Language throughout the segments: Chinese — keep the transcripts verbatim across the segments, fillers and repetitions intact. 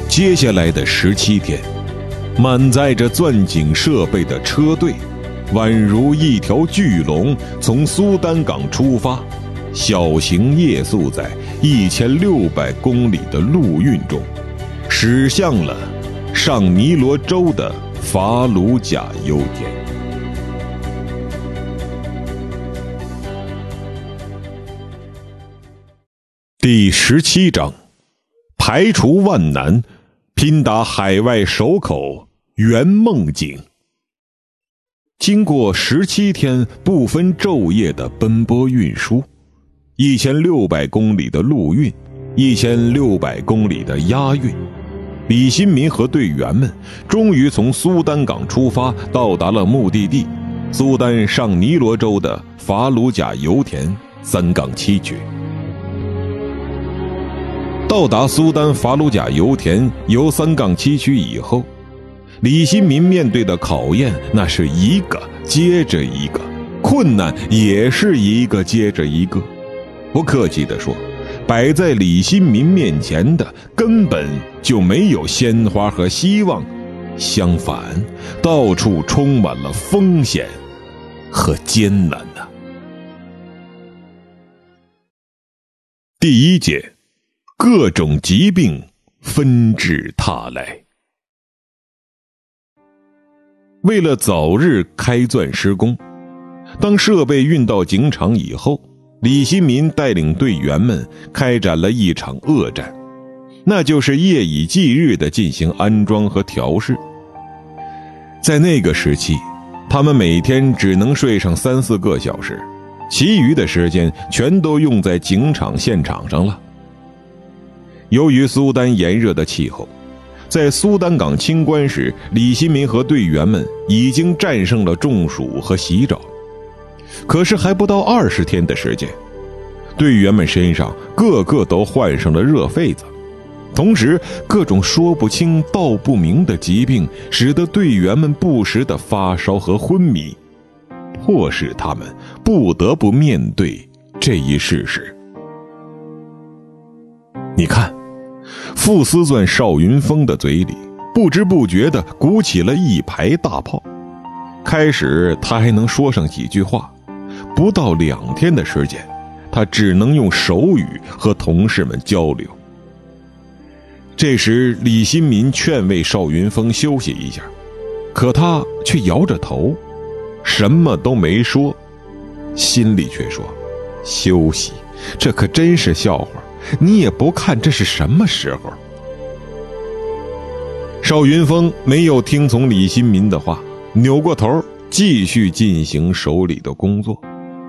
接下来的十七天，满载着钻井设备的车队宛如一条巨龙，从苏丹港出发，小行夜宿在一千六百公里的陆运中，驶向了上尼罗州的法鲁贾油田。第十七章，排除万难，拼打海外首口圆梦井。经过十七天不分昼夜的奔波运输，一千六百公里的陆运，一千六百公里的押运，李新民和队员们终于从苏丹港出发，到达了目的地苏丹上尼罗州的法鲁贾油田三杠七区。到达苏丹法鲁贾油田由三杠七区以后，李新民面对的考验那是一个接着一个，困难也是一个接着一个。不客气地说，摆在李新民面前的根本就没有鲜花和希望，相反，到处充满了风险和艰难呐、啊。第一节，各种疾病纷至沓来。为了早日开钻施工，当设备运到井场以后，李新民带领队员们开展了一场恶战，那就是夜以继日地进行安装和调试。在那个时期，他们每天只能睡上三四个小时，其余的时间全都用在井场现场上了。由于苏丹炎热的气候，在苏丹港清关时，李新民和队员们已经战胜了中暑和洗澡。可是还不到二十天的时间，队员们身上个个都患上了热痱子，同时各种说不清道不明的疾病使得队员们不时的发烧和昏迷，迫使他们不得不面对这一事实。你看，傅斯钻邵云峰的嘴里不知不觉地鼓起了一排大泡。开始他还能说上几句话，不到两天的时间，他只能用手语和同事们交流。这时李新民劝慰邵云峰休息一下，可他却摇着头，什么都没说，心里却说：休息，这可真是笑话，你也不看这是什么时候。邵云峰没有听从李新民的话，扭过头继续进行手里的工作。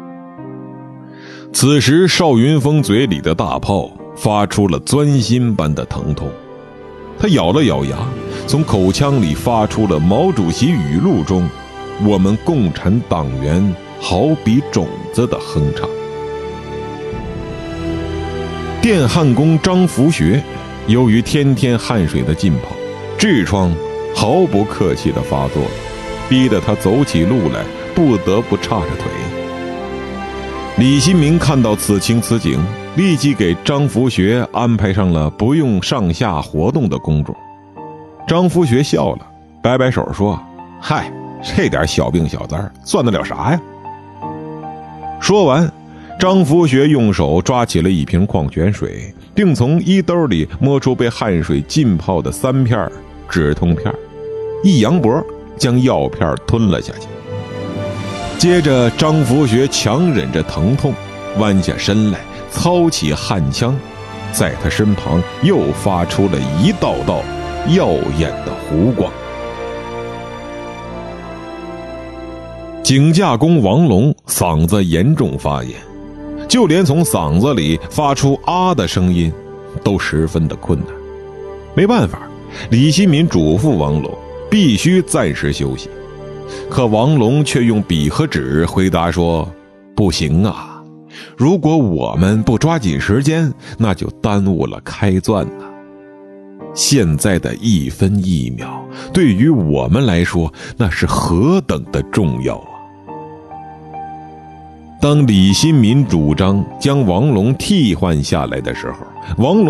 此时邵云峰嘴里的大泡发出了钻心般的疼痛，他咬了咬牙，从口腔里发出了毛主席语录中我们共产党员好比种子的哼唱。电焊工张福学由于天天汗水的浸泡，痔疮毫不客气地发作了，逼得他走起路来不得不叉着腿。李新民看到此情此景，立即给张福学安排上了不用上下活动的工作。张福学笑了，摆摆手说：嗨，这点小病小灾算得了啥呀。说完，张福学用手抓起了一瓶矿泉水，并从衣兜里摸出被汗水浸泡的三片止痛片，一扬脖将药片吞了下去。接着张福学强忍着疼痛，弯下身来操起焊枪，在他身旁又发出了一道道耀眼的弧光。井架工王龙嗓子严重发炎，就连从嗓子里发出啊的声音都十分的困难。没办法，李新民嘱咐王龙必须暂时休息，可王龙却用笔和纸回答说：不行啊，如果我们不抓紧时间，那就耽误了开钻了。现在的一分一秒对于我们来说，那是何等的重要啊。当李新民主张将王龙替换下来的时候，王龙